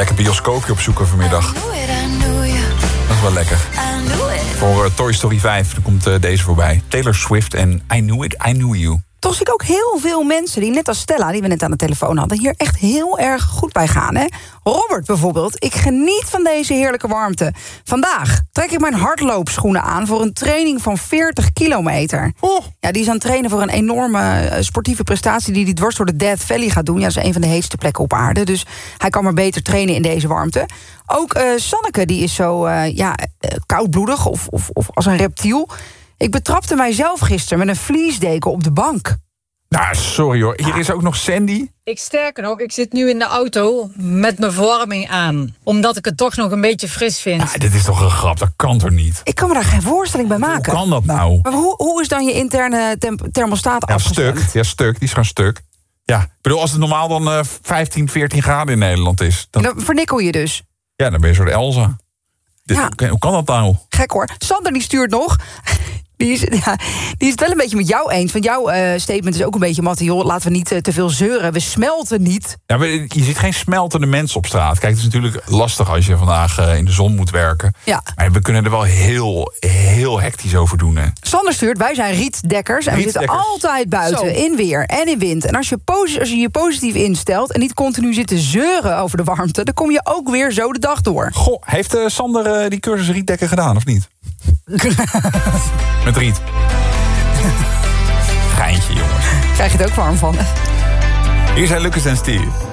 Lekker bioscoopje opzoeken vanmiddag. Dat is wel lekker. Voor Toy Story 5 komt deze voorbij. Taylor Swift en I Knew It, I Knew You. Toch zie ik ook heel veel mensen die, net als Stella, die we net aan de telefoon hadden, hier echt heel erg goed bij gaan. Hè? Robert bijvoorbeeld, ik geniet van deze heerlijke warmte. Vandaag trek ik mijn hardloopschoenen aan voor een training van 40 kilometer. Ja, die is aan het trainen voor een enorme sportieve prestatie die hij dwars door de Death Valley gaat doen. Ja, dat is een van de heetste plekken op aarde, dus hij kan maar beter trainen in deze warmte. Ook Sanneke, die is zo koudbloedig of als een reptiel. Ik betrapte mijzelf gisteren met een vliesdeken op de bank. Nou, sorry hoor. Hier is ook nog Sandy. Sterker nog, ik zit nu in de auto met mijn verwarming aan. Omdat ik het toch nog een beetje fris vind. Ja, dit is toch een grap, dat kan toch niet? Ik kan me daar geen voorstelling bij maken. Hoe kan dat nou? Maar hoe is dan je interne thermostaat afgestemd? Stuk. Die is gewoon stuk. Ja, ik bedoel, als het normaal dan 15, 14 graden in Nederland is. Dan vernikkel je dus. Ja, dan ben je een soort Elsa. Hoe kan dat nou? Gek hoor. Sander die stuurt nog. Die is het wel een beetje met jou eens. Want jouw statement is ook een beetje, Mattie, joh, laten we niet te veel zeuren. We smelten niet. Ja, maar je ziet geen smeltende mensen op straat. Kijk, het is natuurlijk lastig als je vandaag in de zon moet werken. Ja. Maar we kunnen er wel heel hectisch over doen. Hè. Sander stuurt, wij zijn rietdekkers. En we zitten altijd buiten, in weer en in wind. En als je je positief instelt en niet continu zit te zeuren over de warmte, dan kom je ook weer zo de dag door. Goh, heeft Sander die cursus rietdekken gedaan, of niet? Met riet. Geintje, jongens. Krijg je het ook warm van. Hier zijn Lucas en Steve.